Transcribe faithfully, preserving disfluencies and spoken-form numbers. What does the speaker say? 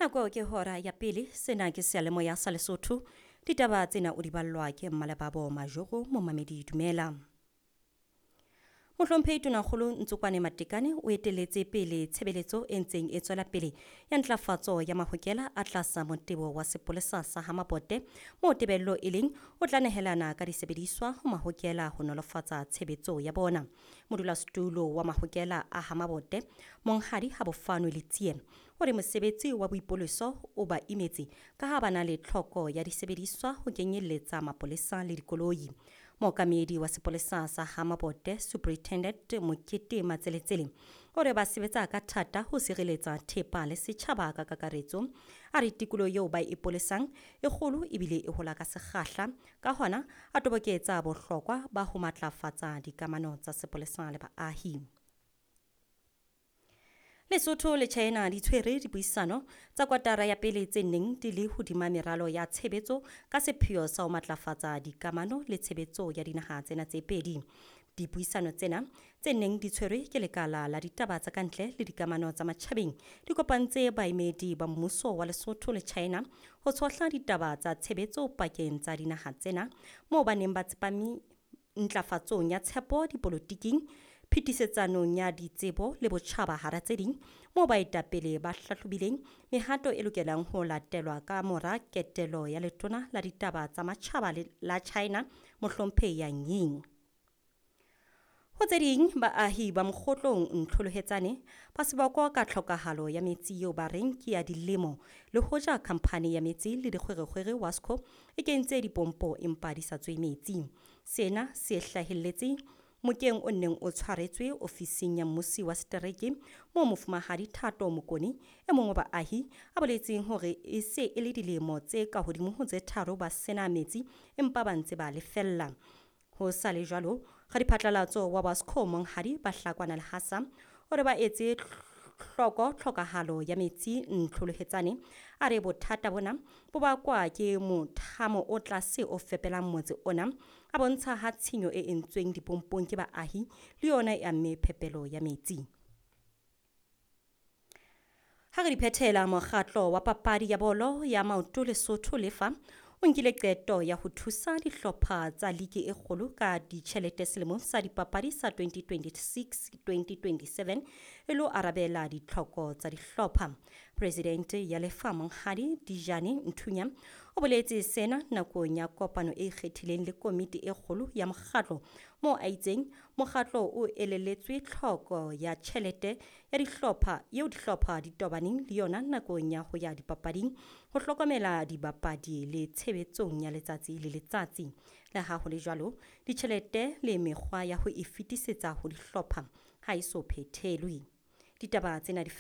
Nako ke hora ya pele sena ke sealemoya sa Lesotho. Ditaba tsena o di ballwa ke Mmalebabo Majoro Momamedi dumela. Mohlomphehi Tonakgolo Ntsokwane Matekane o eteletse pele tshebeletso e ntseng e tswela pele ya ntlafatso ya mahokela a tlasa motebo wa sepolesa sa Hamabote moo tebello e leng o tla nehelana ka disebediswa ho mahokela ho nolofatsa tshebetso ya bona. Modulasetulo wa mahokela a Hamabote Monghadi Habofanwe Letsie o re mosebetsi wa boipoloso o ba imetse ka ha bana le tlhoko ya disebediswa ho kenyeletsa mapolesa le dikoloi. Mookamedi wa sepolesa sa Hamabote Superintendent Mokete Matseletsele o re ba sebetsa ka thata ho sireletsa thepa le setjhaba ka kakaretso. A re tikolo eo ba e polesang e kgolo ebile e hola ka sekgahla, ka hona a toboketsa bohlokwa ba ho matlafatsa dikamano tsa sepolesa le baahi. Lesotho le China di tshwere dipuisano tsa kotara ya pele tse neng di le hodima meralo ya tshebetso ka sepheo sa ho matlafatsa dikamano le tshebetso ya dinaha tsena tse pedi. Dipuisano tsena tse neng di tshwerwe ke lekala la ditaba tsa kantle le dikamano tsa matjhabeng di kopantse baemedi ba mmuso wa Lesotho le China ho tshohla ditaba tsa tshebetso pakeng tsa dinaha tsena moo ba neng ba tsepame ntlafatsong ya tshepo dipolotiking, phitisetsanong ya ditsebo le botjhaba hara tse ding, moo baetapele ba hlahlobileng mehato e lokelang ho latelwa ka mora ketelo ya letona la ditaba tsa matjhaba la China Mohlomphehi Yang Ying. Ho tse ding, baahi ba mokgotlong Ntlholohetsane ba sebakwa ka tlhokahalo ya metsi eo ba reng ke ya dilemo le hoja khamphane ya metsi le dikgwerekgwere Wasco e kentse dipompo empa di sa tswe metsi. Sena se hlahelletse mokeng o neng o tshwaretswe ofising ya mmusi wa Setereke moo Mofumahadi Thato Mokoni e mong wa baahi a boletseng hore e se e le dilemo tse ka hodimo ho tse tharo ba sena metsi empa ba ntse ba lefella. Ho sa le jwalo, Radiphatlalatso wa Wasco Monghadi Bahlakwana Lehasa o re ba etse hloko tlhokahalo ya metsi Ntlholohetsane. A re bothata bona bo bakwa ke mothamo o tlase o fepelang motse ona, a bontsha ha tshenyo e entsweng dipompong ke baahi le yona e amme phepelo ya metsi. Ha re di phethela, mokgatlo wa papadi ya bolo ya maoto Lesotho Lefa o nkile qeto ya ho thusa dihlopha tsa ligi e kgolo ka ditjhelete selemong sa dipapadi sa twenty twenty-six twenty twenty-seven e lo arabela ditlhoko tsa dihlopha. President ya Lefa Monghadi Dijane Nthunya o boletse sena nakong ya kopano e ikgethileng le komiti e kgolo ya mokgatlo moo a itseng mokgatlo o elelletswe tlhoko ya tjhelete ya dihlopha eo dihlopha di tobaneng le yona nakong ya ho ya dipapading ho hlokomela dibapadi le tshebetsong ya letsatsi le letsatsi. Le ha ho le jwalo, ditjhelete le mekgwa ya ho e fetisetsa ho dihlopha ha e so phethelwe. Ditaba tsena di